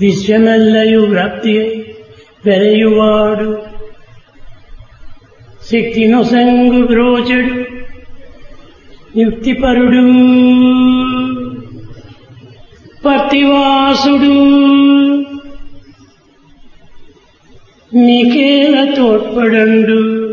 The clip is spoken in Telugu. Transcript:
విశ్వమెల్లయు వ్యాప్తి వెరయువాడు శక్తి నొసంగు బ్రోచడు యుక్తిపరుడు పతివాసుడు నీకేల తోడ్పడండు